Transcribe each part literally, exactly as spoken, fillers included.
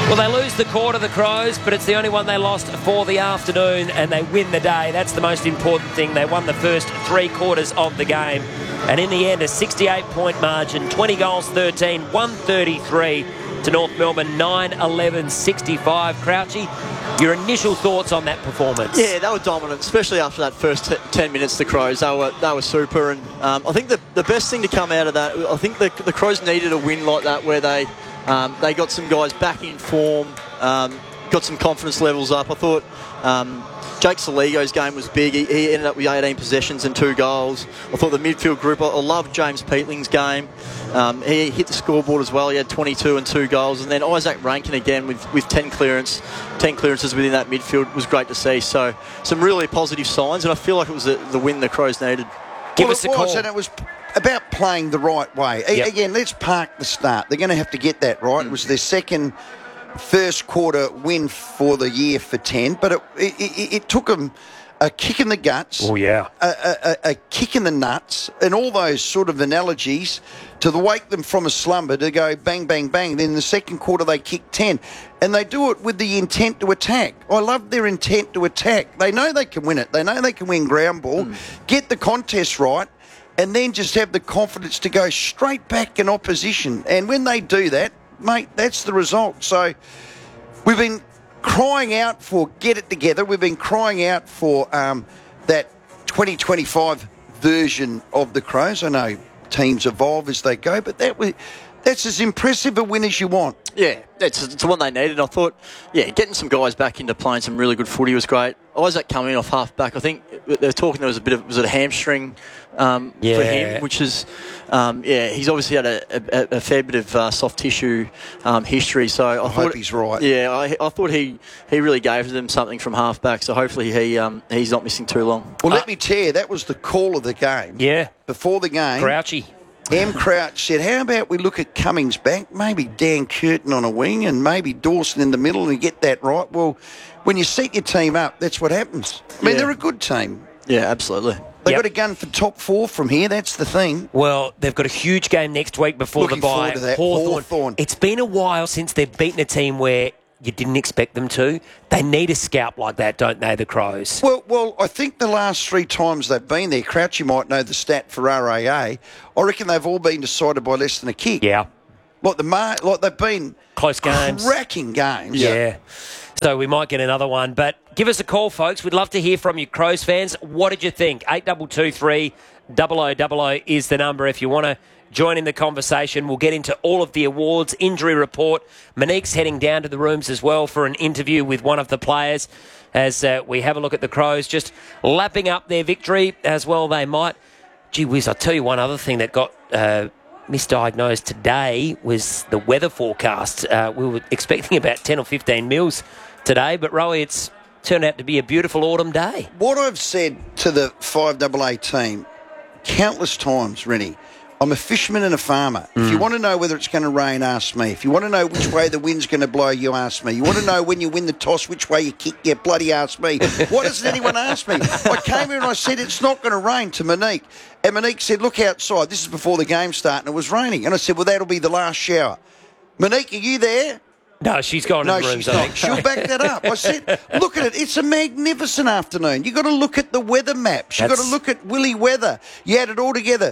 Well, they lose the quarter, the Crows, but it's the only one they lost for the afternoon, and they win the day. That's the most important thing. They won the first three quarters of the game. And in the end, a sixty-eight point margin, twenty goals, thirteen, one thirty-three to North Melbourne, nine eleven sixty-five. Crouchy, your initial thoughts on that performance? Yeah, they were dominant, especially after that first t- ten minutes, the Crows. They were they were super. And um, I think the, the best thing to come out of that, I think the, the Crows needed a win like that where they... Um, they got some guys back in form, um, got some confidence levels up. I thought um, Jake Saligo's game was big. He, he ended up with eighteen possessions and two goals. I thought the midfield group, I, I loved James Peatling's game. Um, he hit the scoreboard as well. He had twenty-two and two goals. And then Isaac Rankin again with, with ten clearance, ten clearances within that midfield was great to see. So some really positive signs, and I feel like it was the, the win the Crows needed. Give well, us it a was, call. and it was about playing the right way. A- Yep. Again, let's park the start. They're going to have to get that right. It was their second first quarter win for the year for ten, but it, it, it, it took them a kick in the guts, Oh, yeah. a, a, a kick in the nuts, and all those sort of analogies to wake them from a slumber to go bang, bang, bang. Then in the second quarter they kick ten, and they do it with the intent to attack. I love their intent to attack. They know they can win it. They know they can win ground ball, mm. get the contest right, and then just have the confidence to go straight back in opposition. And when they do that, mate, that's the result. So we've been crying out for get it together. We've been crying out for um, that twenty twenty-five version of the Crows. I know teams evolve as they go, but that was, that's as impressive a win as you want. Yeah, it's, it's the one they needed. I thought, yeah, getting some guys back into playing some really good footy was great. Isaac coming off half back, I think they were talking there was a bit of, was it a hamstring um, yeah. for him, which is, um, yeah, he's obviously had a, a, a fair bit of uh, soft tissue um, history. So I, I thought, hope he's right. Yeah, I, I thought he, he really gave them something from half back. So hopefully he um, he's not missing too long. Well, uh, let me tell you, that was the call of the game. Yeah. Before the game, Crouchy. M. Crouch said, how about we look at Cummings back, maybe Dan Curtin on a wing and maybe Dawson in the middle and get that right? Well, when you set your team up, that's what happens. I mean, Yeah. they're a good team. Yeah, absolutely. They've Yep. got a gun for top four from here. That's the thing. Well, they've got a huge game next week before Looking the bye. forward to that. Hawthorn. Hawthorn. It's been a while since they've beaten a team where you didn't expect them to. They need a scalp like that, don't they, the Crows? Well, well, I think the last three times they've been there, Crouch, you might know the stat for R A A. I reckon they've all been decided by less than a kick. Yeah. Like the mar- like they've been Close games. cracking games. Yeah. So we might get another one. But give us a call, folks. We'd love to hear from you, Crows fans. What did you think? eight two two three, double oh double oh is the number if you want to join in the conversation. We'll get into all of the awards, injury report. Monique's heading down to the rooms as well for an interview with one of the players as uh, we have a look at the Crows just lapping up their victory as well they might. Gee whiz, I'll tell you one other thing that got uh, misdiagnosed today was the weather forecast. Uh, we were expecting about ten or fifteen mils today, but Rowie, it's turned out to be a beautiful autumn day. What I've said to the five A A team countless times, Rennie, I'm a fisherman and a farmer. Mm. If you want to know whether it's going to rain, ask me. If you want to know which way the wind's going to blow, you ask me. You want to know when you win the toss, which way you kick, you bloody ask me. Why doesn't anyone ask me? I came here and I said it's not going to rain to Monique. And Monique said, look outside. This is before the game started and it was raining. And I said, well, that'll be the last shower. Monique, are you there? No, she's gone No, in the rooms, she's I not. think. She'll back that up. I said, look at it. It's a magnificent afternoon. You've got to look at the weather maps. You've got to That's- look at Willy Weather. You add it all together.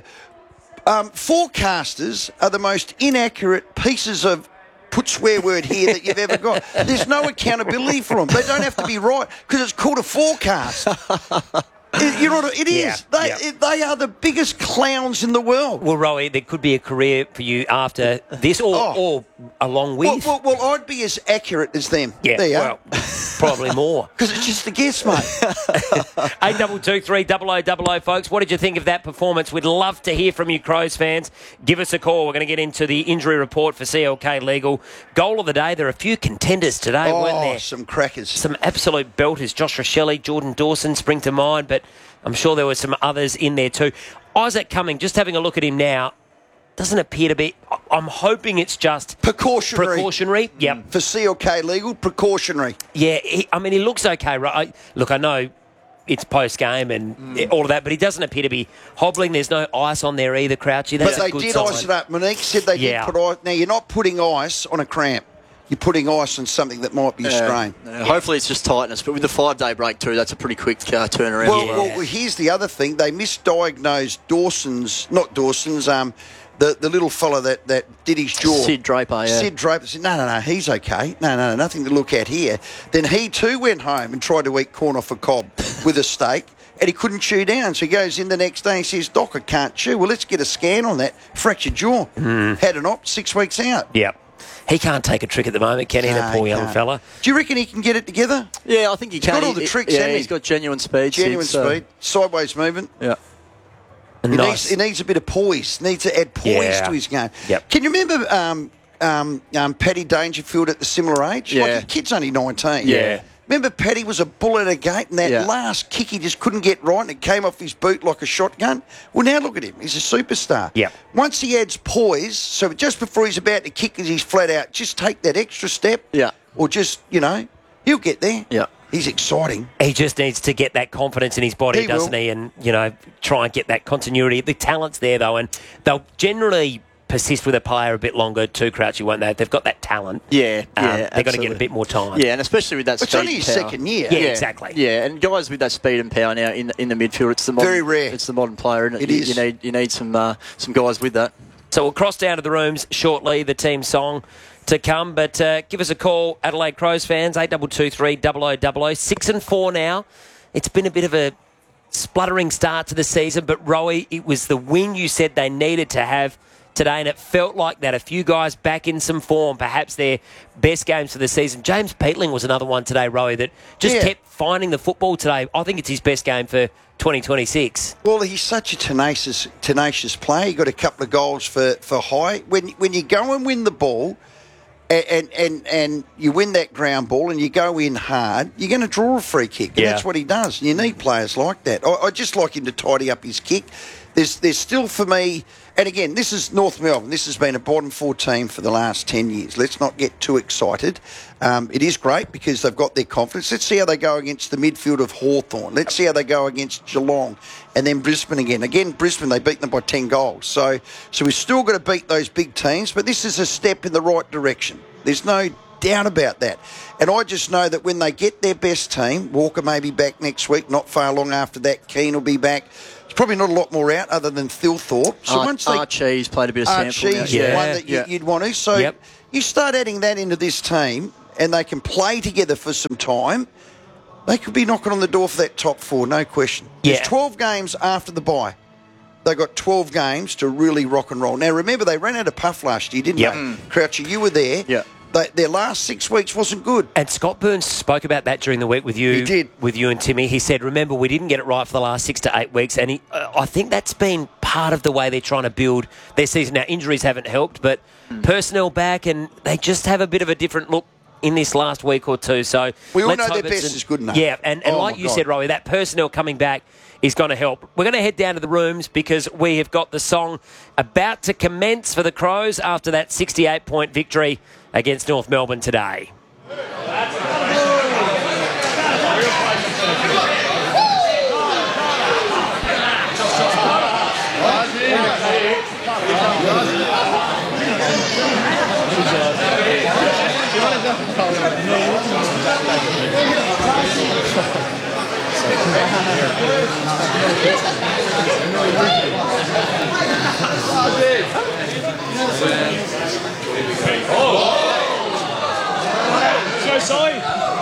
Um, forecasters are the most inaccurate pieces of put swear word here that you've ever got. There's no accountability for them. They don't have to be right because it's called a forecast. It, you know what it is? Yeah, they, yeah. it, they are the biggest clowns in the world. Well, Rowie, there could be a career for you after this or, Oh. or along with. Well, well, well, I'd be as accurate as them. yeah, there you well, probably more. Because it's just a guess, mate. eight two two three, double oh double oh, folks. What did you think of that performance? We'd love to hear from you, Crows fans. Give us a call. We're going to get into the injury report for C L K Legal. Goal of the day. There are a few contenders today, Oh, weren't there? some crackers. Some absolute belters. Josh Rochelle, Jordan Dawson spring to mind, but I'm sure there were some others in there too. Isaac Cumming, just having a look at him now, doesn't appear to be... I'm hoping it's just... Precautionary. Precautionary, yep. For C L K Legal, precautionary. Yeah, he, I mean, he looks okay, right? I, look, I know it's post-game and mm. all of that, but he doesn't appear to be hobbling. There's no ice on there either, Crouchy. That's but they a good did sign. ice it up. Monique said they Yeah. did put ice. Now, you're not putting ice on a cramp. you're putting ice on something that might be a strain. Yeah, hopefully it's just tightness, but with the five-day break too, that's a pretty quick uh, turnaround. Well, as well. well, here's the other thing. They misdiagnosed Dawson's, not Dawson's, um, the, the little fella that, that did his jaw. Sid Draper, yeah. Sid Draper said, no, no, no, he's okay. No, no, no, nothing to look at here. Then he too went home and tried to eat corn off a cob with a steak, and he couldn't chew down. So he goes in the next day and says, Doc, I can't chew. Well, let's get a scan on that. Fractured jaw. Mm. Had an op, six weeks out. Yep. He can't take a trick at the moment, can he, No, that poor he young can't. fella? Do you reckon he can get it together? Yeah, I think he He's can. got all the He- tricks, yeah, hasn't he? he's got genuine speed. Genuine Sid, so- speed, sideways movement. Yeah. He, Nice. needs, he needs a bit of poise. Needs to add poise Yeah. to his game. Yep. Can you remember um, um, um, Paddy Dangerfield at the similar age? Yeah. Like, the kid's only nineteen. Yeah. Remember Paddy was a bull at a gate, and that Yeah. last kick he just couldn't get right, and it came off his boot like a shotgun? Well, now look at him. He's a superstar. Yep. Once he adds poise, so just before he's about to kick as he's flat out, just take that extra step. Yeah. Or just, you know, he'll get there. Yeah. He's exciting. He just needs to get that confidence in his body, He doesn't will. he? And, you know, try and get that continuity. The talent's there, though, and they'll generally persist with a player a bit longer too, Crouchy, won't they? If they've got that talent, Yeah, um, yeah, they're going to get absolutely. a bit more time. Yeah, and especially with that It's speed only his and power. second year. Yeah, exactly. Yeah, and guys with that speed and power now in the, in the midfield, it's the modern, Very rare. It's the modern player, and It you, is. you need you need some uh, some guys with that. So we'll cross down to the rooms shortly, the team song to come. But uh, give us a call, Adelaide Crows fans, eight two two three, double oh double oh. Six and four now. It's been a bit of a spluttering start to the season, but Rowie, it was the win you said they needed to have today, and it felt like that. A few guys back in some form, perhaps their best games for the season. James Peatling was another one today, Rowie, that just Yeah. kept finding the football today. I think it's his best game for twenty twenty-six. Well, he's such a tenacious, tenacious player. He got a couple of goals for, for high. When when you go and win the ball, and, and and and you win that ground ball, and you go in hard, you're going to draw a free kick, and Yeah. that's what he does. You need players like that. I, I just like him to tidy up his kick. There's there's still for me, and again, this is North Melbourne. This has been a bottom four team for the last ten years. Let's not get too excited. Um, it is great because they've got their confidence. Let's see how they go against the midfield of Hawthorn. Let's see how they go against Geelong, and then Brisbane again. Again, Brisbane, they beat them by ten goals. So, so we've still got to beat those big teams, but this is a step in the right direction. There's no doubt about that. And I just know that when they get their best team, Walker may be back next week, not far long after that, Keane will be back. There's probably not a lot more out other than Thilthorpe. So Ar- once they Archie's played a bit of sample now. Archie's Yeah. one that you, Yeah. you'd want to. So Yep. you start adding that into this team, and they can play together for some time. They could be knocking on the door for that top four, no question. There's Yeah. twelve games after the bye. They got twelve games to really rock and roll. Now remember, they ran out of puff last year, didn't Yep. they? Crouchy, you were there. Yeah. They, their last six weeks wasn't good. And Scott Burns spoke about that during the week with you. He did. With you and Timmy. He said, remember, we didn't get it right for the last six to eight weeks. And he, uh, I think that's been part of the way they're trying to build their season. Now, injuries haven't helped, but Hmm. personnel back, and they just have a bit of a different look in this last week or two. So We all let's know hope their it's best an- is good enough. Yeah, and, and Oh, like my you God. said, Rowie, that personnel coming back is going to help. We're going to head down to the rooms because we have got the song about to commence for the Crows after that sixty-eight point victory against North Melbourne today. So sorry.